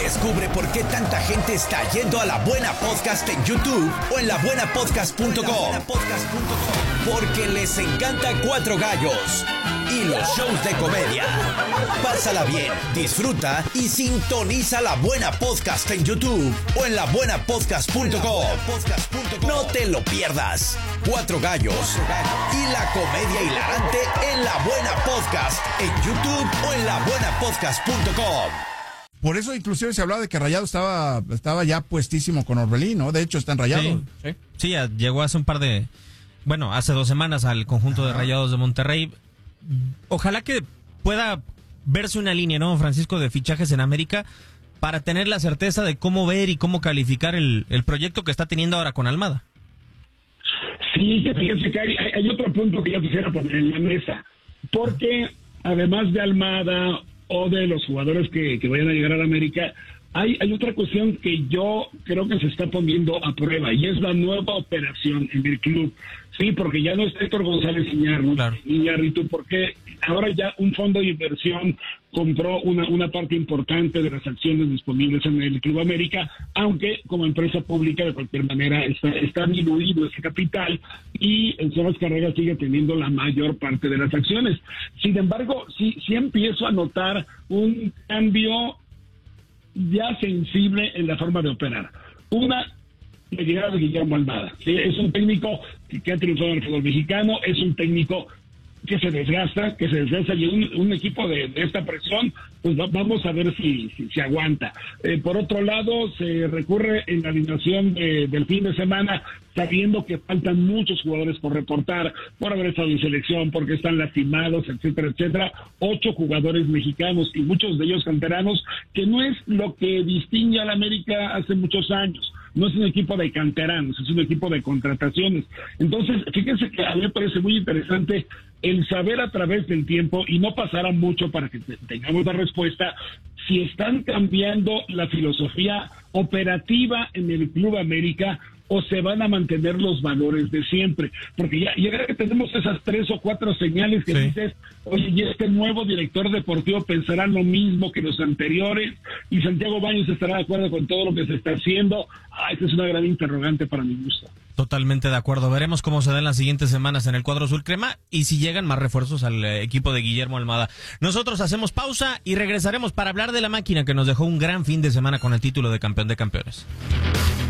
Descubre por qué tanta gente está yendo a La Buena Podcast en YouTube o en labuenapodcast.com. Porque les encanta Cuatro Gallos y los shows de comedia. Pásala bien, disfruta y sintoniza La Buena Podcast en YouTube o en labuenapodcast.com. No te lo pierdas. Cuatro Gallos y la comedia hilarante en La Buena Podcast en YouTube o en labuenapodcast.com. Por eso inclusive se hablaba de que Rayado estaba ya puestísimo con Orbelín, ¿no? De hecho está en Rayado. Sí, llegó hace hace 2 semanas al conjunto de Rayados de Monterrey. Ojalá que pueda verse una línea, ¿no, Francisco, de fichajes en América para tener la certeza de cómo ver y cómo calificar el proyecto que está teniendo ahora con Almada. Sí, que fíjense que hay otro punto que yo quisiera poner en la mesa, porque además de Almada o de los jugadores que vayan a llegar a la América, hay otra cuestión que yo creo que se está poniendo a prueba, y es la nueva operación en el club. Sí, porque ya no es Héctor González Iñárritu, porque ahora ya un fondo de inversión compró una parte importante de las acciones disponibles en el Club América, aunque como empresa pública de cualquier manera está diluido ese capital y el Sebas Carrera sigue teniendo la mayor parte de las acciones. Sin embargo, sí empiezo a notar un cambio ya sensible en la forma de operar. La llegada de Guillermo Almada. ¿Sí? Es un técnico que ha triunfado en el fútbol mexicano, es un técnico que se desgasta y un equipo de esta presión, pues vamos a ver si aguanta. Por otro lado, se recurre en la alineación del fin de semana, sabiendo que faltan muchos jugadores por reportar, por haber estado en selección, porque están lastimados, etcétera, etcétera. 8 jugadores mexicanos y muchos de ellos canteranos, que no es lo que distingue al América hace muchos años. No es un equipo de canteranos, es un equipo de contrataciones. Entonces, fíjense que a mí me parece muy interesante el saber a través del tiempo, y no pasará mucho para que tengamos la respuesta, si están cambiando la filosofía operativa en el Club América o se van a mantener los valores de siempre. Porque ya creo que tenemos esas 3 o 4 señales que dices, oye, y este nuevo director deportivo pensará lo mismo que los anteriores, y Santiago Baños estará de acuerdo con todo lo que se está haciendo. Esta es una gran interrogante para mi gusto. Totalmente de acuerdo. Veremos cómo se da en las siguientes semanas en el cuadro azul crema y si llegan más refuerzos al equipo de Guillermo Almada. Nosotros hacemos pausa y regresaremos para hablar de la máquina que nos dejó un gran fin de semana con el título de campeón de campeones.